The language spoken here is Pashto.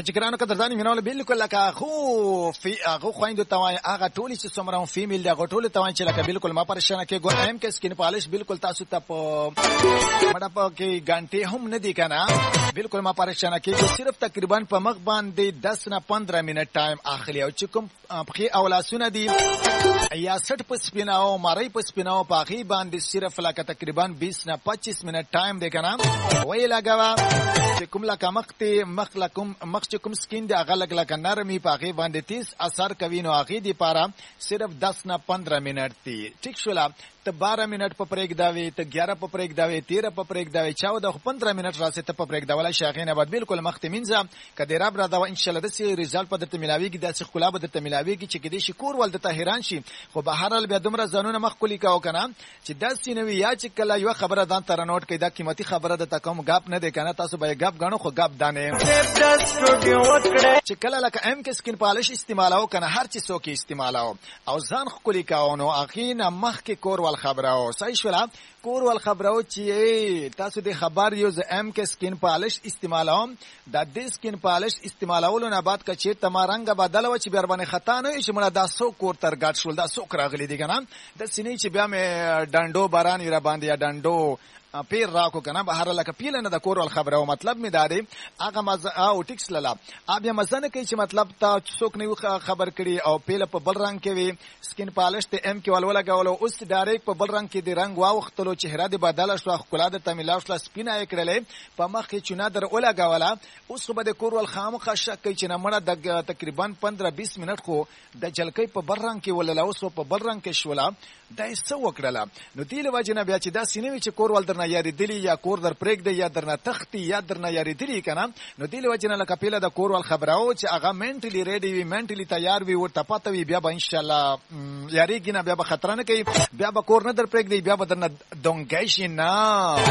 نو چې ګرانو قدردانو مینه بالکل لکه خو هغه خويندو ته وای هغه ټولې چې څومره فیمیل دغه ټولې ته وای چې لکه بالکل ما پریشان کې ګو ایم کې سکین پالش بالکل تاسو ته په مړه په کې غانټي هم نه دی کنه بالکل ما پریشان کې صرف تقریبا په مخ باندې 10 نه 15 منټ ټایم اخلي او چې کوم په اولاسونه دي یا 60 په سپیناو ماری په سپیناو په اخی باندې صرف لکه تقریبا 20 نه 25 منټ ټایم دی کنه وای لګوا چې کوم لکه مخ چې کوم سکین دی هغه لکه نرمي په اخی باندې 30 اثر کوي نو اخی دی پاره صرف 10 نه 15 منټ دی ٹھیک شولا ته 12 منټ په پریک داوي ته 11 په پریک داوي 13 په پریک داوي 14 15 منټ راسته ته په پریک داوله شاغینه بعد بالکل مختمینځه کدی رب را دا ان شاء الله د سی ریزالټ په درته ملاويږي د څه خلا به درته ملاويږي چې کدي شکور ول د طاهران شي خو به هر ال بیا دومره ځانونه مخکولي کاو کنه چې د سینوي یا چې کله یو خبره دان تر نوٹ کړه د قیمتي خبره د تکم غاپ نه دی کنه تاسو به غاپ غنو خو غاپ دانه چې کله لکه ام کې سکین پالش استعمالو کنه هر چی سو کې استعمالو او ځان خکولي کاو نو اخینه مخ کې کور ول خبره صحیح شولا کور ول خبرو چې تاسو د خبر یو ز ام کې سکین پالش استعمالوم د دې سکین پالش استعمالولو نه بعد کچې تمارنګ بدل و چې بیا باندې خطا نه چې مړه دا سو کور تر ګټ شول دا سو راغلي دي کنه د سینې چې بیا مې ډانډو باران را باندې یا ډانډو پیر راکو کنه به هر لکه پیل نه د کور ول خبره مطلب می دادي هغه مزه او ټیکس لاله بیا مزنه کوي چې مطلب تا څوک نه خبر کړي او پیل په بل رنگ کې وي سکین پالش ته ام کې ولوله غولو اوس ډایرکټ په بل رنگ کې دی رنگ واوختلو چهره دی بدل شو خپل د تمیلا شو سپینه کړلې په مخ کې چونه در اوله غولا اوس خو به د کور ول خامخ شک کوي چې نه مړه د تقریبا 15-20 منټ خو د جلکې په بل رنگ کې ولله اوس په بل رنگ کې شولا دای څه وکړه نو دی له وجنه بیا چې دا سینوي چې کور ول درنه یاري دلی یا کور در پریک دی یا درنه تختی یا درنه یاري دلی کنه نو دی له وجنه لکه پیله د کور ول خبرو چې هغه منټلی ریډي وي منټلی تیار وي ورته پته وي بیا به ان شاء الله یاري ګینه بیا به خطر نه کوي بیا به کور نه در پریک دی بیا به درنه دونګای شي نه